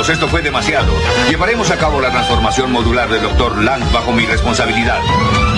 chicos, esto fue demasiado. Llevaremos a cabo la transformación modular del Dr. Lang bajo mi responsabilidad.